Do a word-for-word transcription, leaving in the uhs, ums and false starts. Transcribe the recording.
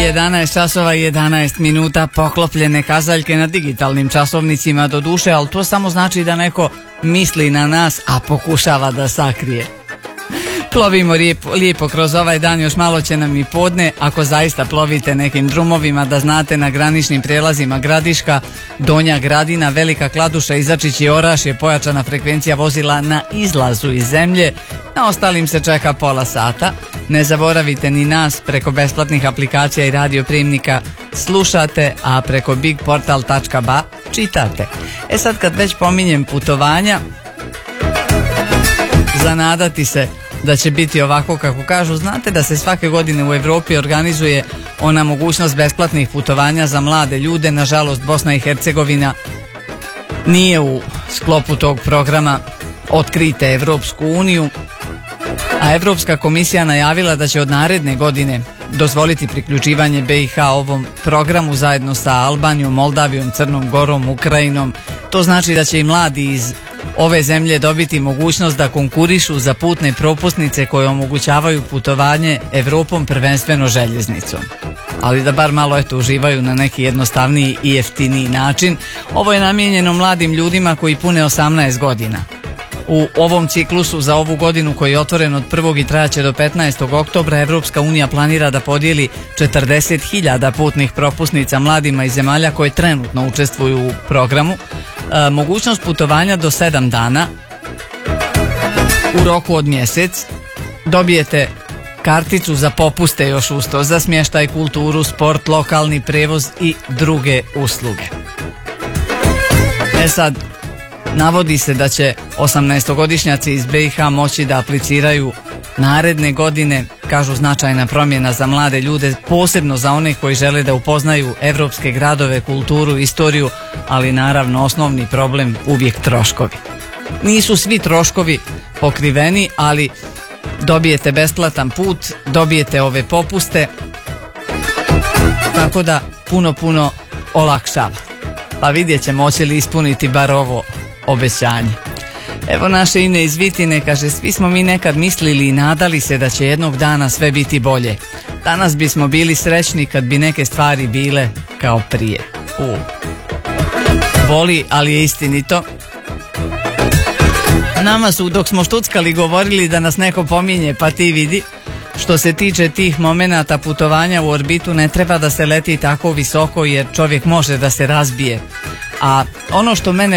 jedanaest časova i jedanaest minuta, poklopljene kazaljke na digitalnim časovnicima do duše, ali to samo znači da neko misli na nas, a pokušava da sakrije. Plovimo lijepo, lijepo kroz ovaj dan, još malo će nam i podne. Ako zaista plovite nekim drumovima, da znate, na graničnim prijelazima Gradiška, Donja Gradina, Velika Kladuša, Izačić i Oraš je pojačana frekvencija vozila na izlazu iz zemlje. Na ostalim se čeka pola sata. Ne zaboravite ni nas, preko besplatnih aplikacija i radioprijemnika slušate, a preko bigportal tačka ba čitate. E sad, kad već pominjem putovanja, zanadati se da će biti ovako kako kažu. Znate da se svake godine u Europi organizuje ona mogućnost besplatnih putovanja za mlade ljude. Nažalost, Bosna i Hercegovina nije u sklopu tog programa Otkrite Evropsku uniju, a Evropska komisija najavila da će od naredne godine dozvoliti priključivanje be i ha ovom programu zajedno sa Albanijom, Moldavijom, Crnom Gorom, Ukrajinom. To znači da će i mladi iz ove zemlje dobiti mogućnost da konkurišu za putne propusnice koje omogućavaju putovanje Evropom, prvenstveno željeznicom. Ali da bar malo eto uživaju na neki jednostavniji i jeftiniji način. Ovo je namijenjeno mladim ljudima koji pune osamnaest godina. U ovom ciklusu za ovu godinu, koji je otvoren od prvog i trajaće do petnaestog oktobra, Evropska unija planira da podijeli četrdeset hiljada putnih propusnica mladima iz zemalja koje trenutno učestvuju u programu. E, mogućnost putovanja do sedam dana u roku od mjesec. Dobijete karticu za popuste još usto, za smještaj, kulturu, sport, lokalni prevoz i druge usluge. E sad, navodi se da će osamnaestogodišnjaci iz be i ha moći da apliciraju naredne godine. Kažu, značajna promjena za mlade ljude, posebno za one koji žele da upoznaju evropske gradove, kulturu, istoriju, ali naravno osnovni problem uvijek troškovi. Nisu svi troškovi pokriveni, ali dobijete besplatan put, dobijete ove popuste, tako da puno, puno olakšava. Pa vidjet ćemo hoće li ispuniti bar ovo obećanje. Evo naše Ine iz Vitine, kaže, svi smo mi nekad mislili i nadali se da će jednog dana sve biti bolje. Danas bismo bili srećni kad bi neke stvari bile kao prije. U. Boli, ali je istinito. Nama su, dok smo štuckali, govorili da nas neko pominje, pa ti vidi. Što se tiče tih momenata putovanja u orbitu, ne treba da se leti tako visoko, jer čovjek može da se razbije. A ono što mene